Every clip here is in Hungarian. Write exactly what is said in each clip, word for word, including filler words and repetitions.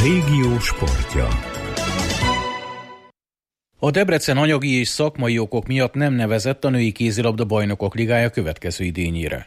régió sportja. A Debrecen anyagi és szakmai okok miatt nem nevezett a női kézilabda bajnokok ligája következő idényére.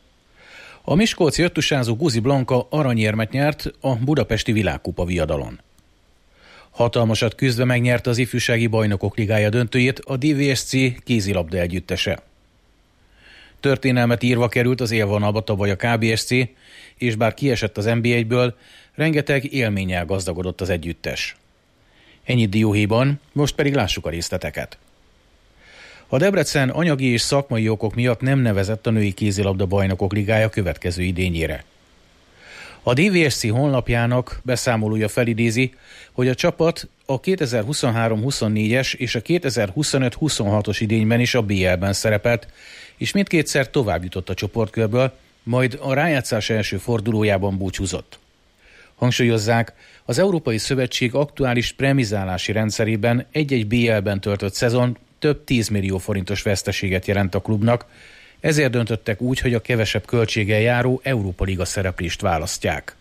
A miskolci öttusázó Guzi Blanka aranyérmet nyert a budapesti világkupa viadalon. Hatalmasat küzdve megnyerte az ifjúsági bajnokok ligája döntőjét a dé vé es cé kézilabda együttese. Történelmet írva került az élvonalba tavaly a ká bé es cé, és bár kiesett az en bé egyből, rengeteg élménnyel gazdagodott az együttes. Ennyit dióhéjban, most pedig lássuk a részleteket. A Debrecen anyagi és szakmai okok miatt nem nevezett a női kézilabda bajnokok ligája következő idényére. A dé vé es cé honlapjának beszámolója felidézi, hogy a csapat a kétezer-huszonhárom huszonnégyes és a kétezer-huszonöt huszonhatos idényben is a bé el-ben szerepelt, és mindkétszer tovább jutott a csoportkörből, majd a rájátszás első fordulójában búcsúzott. Hangsúlyozzák, az Európai Szövetség aktuális premizálási rendszerében egy-egy bé el-ben töltött szezon több tízmillió forintos veszteséget jelent a klubnak, ezért döntöttek úgy, hogy a kevesebb költséggel járó Európa Liga szereplést választják.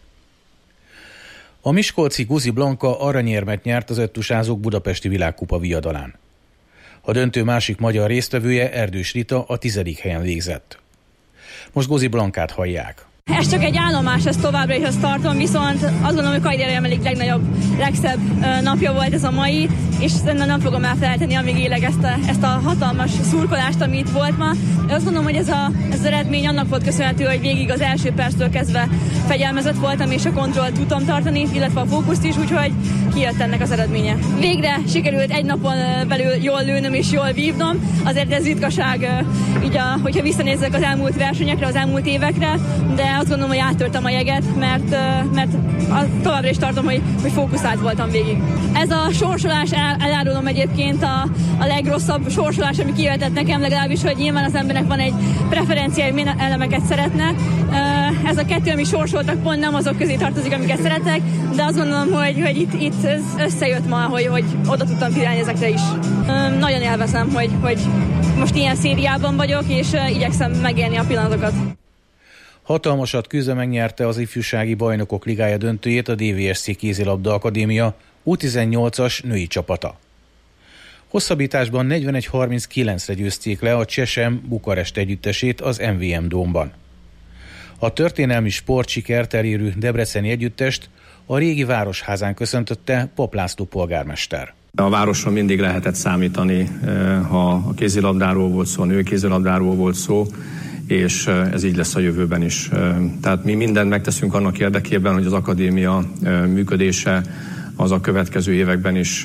A miskolci Guzi Blanka aranyérmet nyert az öttusázók budapesti világkupa viadalán. A döntő másik magyar résztvevője, Erdős Rita a tizedik helyen végzett. Most Guzi Blankát hallják. Ez csak egy állomás, ezt továbbra is azt tartom, viszont azt gondolom, hogy karrierem egyik legnagyobb, legszebb napja volt ez a mai, és szerintem nem fogom elfelejteni, amíg élek ezt a, ezt a hatalmas szurkolást, ami itt volt ma. Én azt gondolom, hogy ez, a, ez az eredmény annak volt köszönhető, hogy végig az első perctől kezdve fegyelmezett voltam, és a kontrollt tudtam tartani, illetve a fókuszt is, úgyhogy kijött ennek az eredménye. Végre sikerült egy napon belül jól lőnöm és jól vívnom, azért ez ritkaság, így a, hogyha visszanézzek az elmúlt versenyekre, az elmúlt évekre, de azt gondolom, hogy áttörtem a jeget, mert, mert továbbra is tartom, hogy, hogy fókuszált voltam végig. Ez a sorsolás, el, elárulom egyébként a, a legrosszabb sorsolás, ami kijöhetett nekem, legalábbis, hogy nyilván az embernek van egy preferenciája, milyen elemeket szeretne. Ez a kettő, ami sorsoltak, pont nem azok közé tartozik, amiket szeretek, de azt gondolom, hogy, hogy itt, itt ez összejött ma, hogy, hogy oda tudtam figyelni ezekre is. Nagyon élvezem, hogy, hogy most ilyen szériában vagyok, és igyekszem megélni a pillanatokat. Hatalmasat küzdve megnyerte az ifjúsági bajnokok ligája döntőjét a dé vé es cé kézilabda akadémia U tizennyolcas női csapata. Hosszabbításban negyvenegy harminckilencre győzték le a Csesem Bukarest együttesét az em vé em Dómban. A történelmi sportsikert elérő debreceni együttest a régi városházán köszöntötte Pap László polgármester. A városon mindig lehetett számítani, ha a kézilabdáról volt szó, a női kézilabdáról volt szó, és ez így lesz a jövőben is. Tehát mi mindent megteszünk annak érdekében, hogy az akadémia működése az a következő években is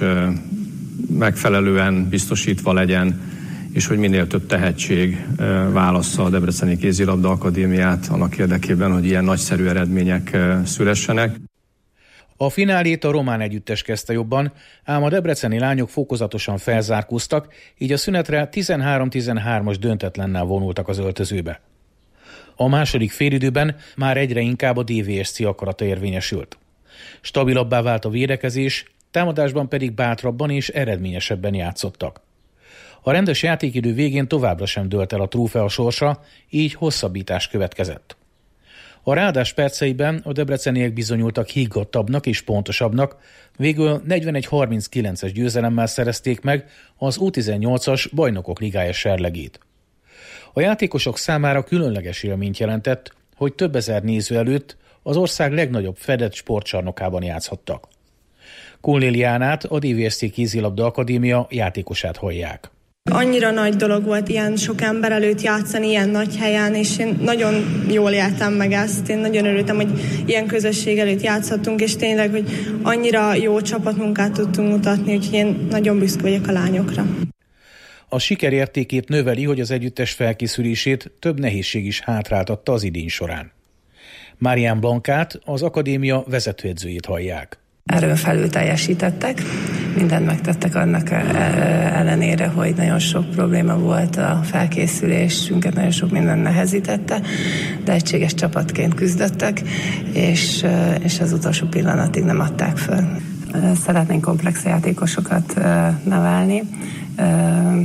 megfelelően biztosítva legyen, és hogy minél több tehetség válassza a Debreceni Kézilabda Akadémiát annak érdekében, hogy ilyen nagyszerű eredmények szülessenek. A finálét a román együttes kezdte jobban, ám a debreceni lányok fokozatosan felzárkóztak, így a szünetre tizenhárom tizenhármas döntetlennel vonultak az öltözőbe. A második félidőben már egyre inkább a dé vé es cé akarata érvényesült. Stabilabbá vált a védekezés, támadásban pedig bátrabban és eredményesebben játszottak. A rendes játékidő végén továbbra sem dőlt el a trófea sorsa, így hosszabbítás következett. A ráadás perceiben a debreceniek bizonyultak higgadtabbnak és pontosabbnak, végül negyvenegy harminckilences győzelemmel szerezték meg az U tizennyolcas bajnokok ligája serlegét. A játékosok számára különleges élményt jelentett, hogy több ezer néző előtt az ország legnagyobb fedett sportcsarnokában játszhattak. Kulnéliánát, a dé vé es cé Kézilabda Akadémia játékosát hallják. Annyira nagy dolog volt ilyen sok ember előtt játszani, ilyen nagy helyen, és én nagyon jól éltem meg ezt. Én nagyon örültem, hogy ilyen közösség előtt játszhattunk, és tényleg, hogy annyira jó csapatmunkát tudtunk mutatni, úgyhogy én nagyon büszke vagyok a lányokra. A siker értékét növeli, hogy az együttes felkészülését több nehézség is hátráltatta az idény során. Marián Blankát, az akadémia vezetőedzőjét hallják. Erről felül teljesítettek, mindent megtettek annak ellenére, hogy nagyon sok probléma volt a felkészülésünket, nagyon sok minden nehezítette, de egységes csapatként küzdöttek, és, és az utolsó pillanatig nem adták föl. Szeretnénk komplex játékosokat nevelni,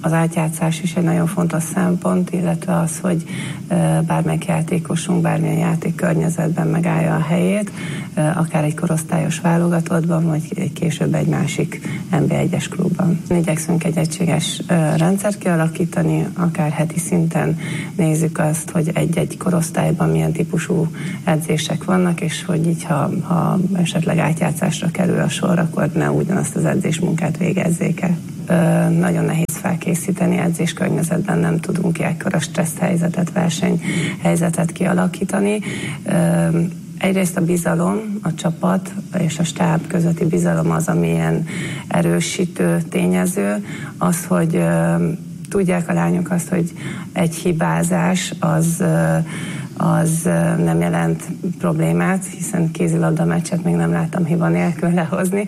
az átjátszás is egy nagyon fontos szempont, illetve az, hogy bármelyik játékosunk bármilyen játék környezetben megállja a helyét, akár egy korosztályos válogatottban, vagy később egy másik en bé egyes klubban. Igyekszünk egy egységes rendszert kialakítani, akár heti szinten nézzük azt, hogy egy-egy korosztályban milyen típusú edzések vannak, és hogy így, ha, ha esetleg átjátszásra kerül a sor, akkor ne ugyanazt az edzésmunkát végezzék el. Ö, nagyon nehéz felkészíteni, edzés környezetben nem tudunk ekkora stressz helyzetet, versenyhelyzetet kialakítani. Ö, egyrészt a bizalom, a csapat és a stáb közötti bizalom az, ami ilyen erősítő tényező, az, hogy ö, tudják a lányok azt, hogy egy hibázás az ö, az nem jelent problémát, hiszen kézilabda meccset még nem láttam hiba nélkül lehozni.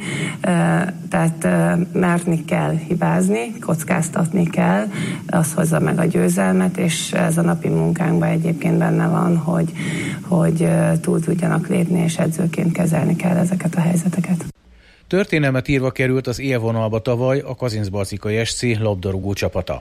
Tehát merni kell hibázni, kockáztatni kell, az hozza meg a győzelmet, és ez a napi munkánkban egyébként benne van, hogy, hogy túl tudjanak lépni, és edzőként kezelni kell ezeket a helyzeteket. Történelmet írva került az élvonalba tavaly a Kazincbarcikai es cé labdarúgó csapata.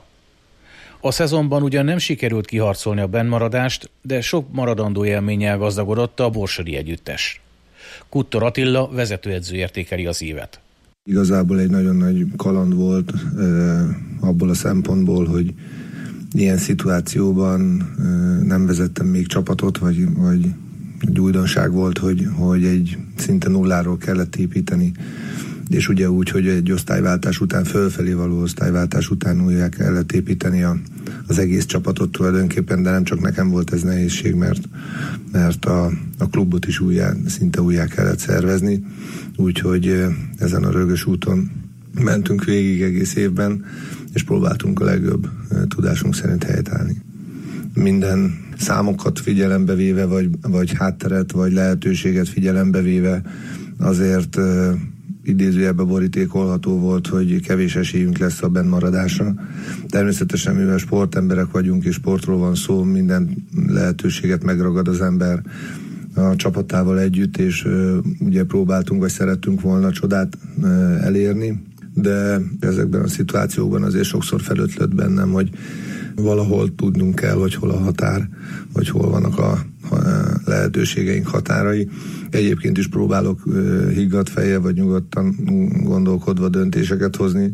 A szezonban ugyan nem sikerült kiharcolni a bennmaradást, de sok maradandó élménnyel gazdagodott a borsodi együttes. Kuttor Attila vezetőedző értékeli az évet. Igazából egy nagyon nagy kaland volt eh, abból a szempontból, hogy ilyen szituációban eh, nem vezettem még csapatot, vagy, vagy egy újdonság volt, hogy, hogy egy szinte nulláról kellett építeni. És ugye úgy, hogy egy osztályváltás után, fölfelé való osztályváltás után újjá kellett építeni a, az egész csapatot tulajdonképpen, de nem csak nekem volt ez nehézség, mert, mert a, a klubot is újjá, szinte újjá kellett szervezni, úgyhogy ezen a rögös úton mentünk végig egész évben, és próbáltunk a legjobb tudásunk szerint helytállni. Minden számokat figyelembe véve, vagy, vagy hátteret, vagy lehetőséget figyelembe véve azért idézőjelben borítékolható volt, hogy kevés esélyünk lesz a bennmaradásra. Természetesen, mivel sportemberek vagyunk, és sportról van szó, minden lehetőséget megragad az ember a csapatával együtt, és uh, ugye próbáltunk, vagy szerettünk volna csodát uh, elérni, de ezekben a szituációkban azért sokszor felötlött bennem, hogy valahol tudnunk kell, hogy hol a határ, vagy hol vannak a, a lehetőségeink határai. Egyébként is próbálok uh, higgadt fejjel, vagy nyugodtan gondolkodva döntéseket hozni,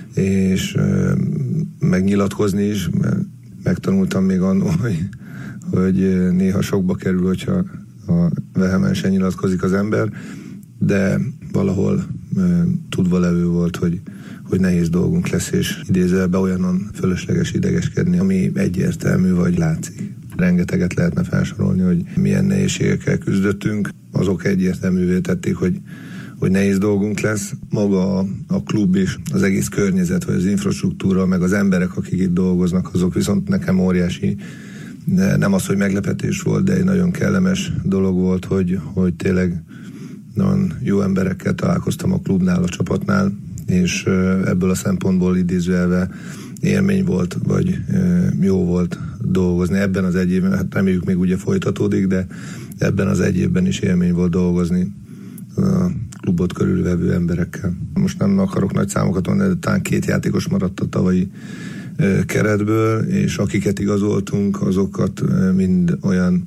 és uh, megnyilatkozni is, mert megtanultam még annól, hogy, hogy néha sokba kerül, hogyha ha vehemensen nyilatkozik az ember, de valahol uh, tudva levő volt, hogy hogy nehéz dolgunk lesz, és idézőjelben olyanon fölösleges idegeskedni, ami egyértelmű vagy látszik. Rengeteget lehetne felsorolni, hogy milyen nehézségekkel küzdöttünk. Azok egyértelművé tették, hogy, hogy nehéz dolgunk lesz. Maga a, a klub és az egész környezet, vagy az infrastruktúra, meg az emberek, akik itt dolgoznak, azok viszont nekem óriási. De nem az, hogy meglepetés volt, de egy nagyon kellemes dolog volt, hogy, hogy tényleg nagyon jó emberekkel találkoztam a klubnál, a csapatnál, és ebből a szempontból idézőjelve élmény volt, vagy jó volt dolgozni. Ebben az egy évben, hát reméljük még ugye folytatódik, de ebben az egy évben is élmény volt dolgozni a klubot körülvevő emberekkel. Most nem akarok nagy számokat mondani, de talán két játékos maradt a tavalyi keretből, és akiket igazoltunk, azokat mind olyan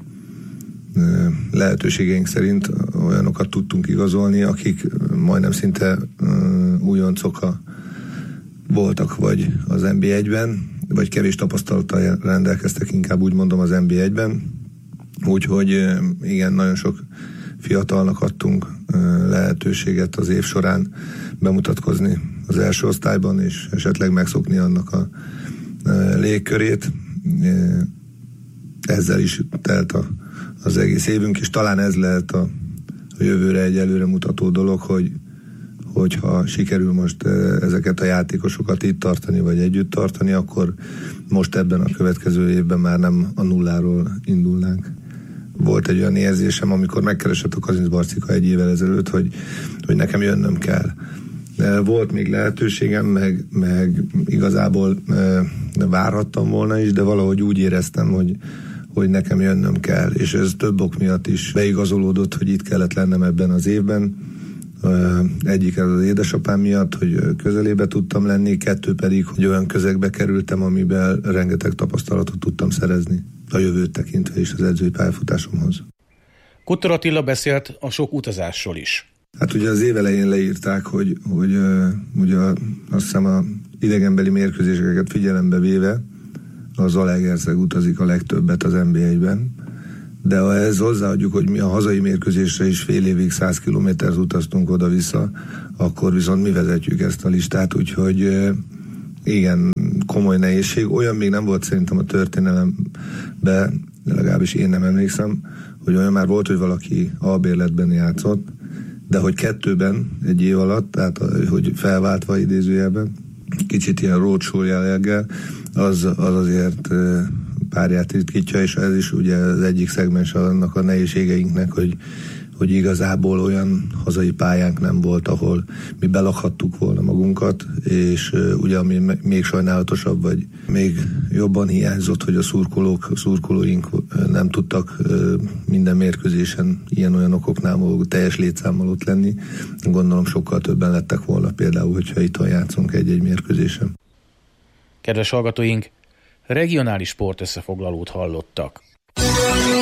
lehetőségeink szerint olyanokat tudtunk igazolni, akik majdnem szinte újoncok voltak, vagy az en bé egyben, vagy kevés tapasztalattal rendelkeztek, inkább úgy mondom, az en bé egyben. Úgyhogy igen, nagyon sok fiatalnak adtunk lehetőséget az év során bemutatkozni az első osztályban, és esetleg megszokni annak a légkörét. Ezzel is telt a, az egész évünk, és talán ez lehet a, a jövőre egy előremutató dolog, hogy hogyha sikerül most ezeket a játékosokat itt tartani, vagy együtt tartani, akkor most ebben a következő évben már nem a nulláról indulnánk. Volt egy olyan érzésem, amikor megkeresett a Kazincbarcika egy évvel ezelőtt, hogy, hogy nekem jönnöm kell. Volt még lehetőségem, meg, meg igazából várhattam volna is, de valahogy úgy éreztem, hogy, hogy nekem jönnöm kell, és ez több ok miatt is beigazolódott, hogy itt kellett lennem ebben az évben. Egyik ez az édesapám miatt, hogy közelébe tudtam lenni, kettő pedig, hogy olyan közegbe kerültem, amiben rengeteg tapasztalatot tudtam szerezni a jövőt tekintve is az edzői pályafutásomhoz. Kutter Attila beszélt a sok utazásról is. Hát ugye az év elején leírták, hogy, hogy uh, ugye azt hiszem a idegenbeli mérkőzéseket figyelembe véve az Zalaegerszeg utazik a legtöbbet az en bé egyben, de ha ezt hozzáadjuk, hogy mi a hazai mérkőzésre is fél évig száz kilométert utaztunk oda-vissza, akkor viszont mi vezetjük ezt a listát, úgyhogy uh, igen, komoly nehézség. Olyan még nem volt szerintem a történelemben, de legalábbis én nem emlékszem, hogy olyan már volt, hogy valaki albérletben játszott, de hogy kettőben egy év alatt, tehát hogy felváltva idézőjelben, kicsit ilyen roadshow jelleggel, az, az azért párját ritkítja, és ez is ugye az egyik szegmens annak a nehézségeinknek, hogy, hogy igazából olyan hazai pályánk nem volt, ahol mi belakhattuk volna magunkat, és ugye ami még sajnálatosabb, vagy még jobban hiányzott, hogy a szurkolók, a szurkolóink nem tudtak minden mérkőzésen ilyen-olyan okoknál teljes létszámmal ott lenni. Gondolom sokkal többen lettek volna például, hogyha itthon játszunk egy-egy mérkőzésen. Kedves hallgatóink, regionális sportösszefoglalót hallottak.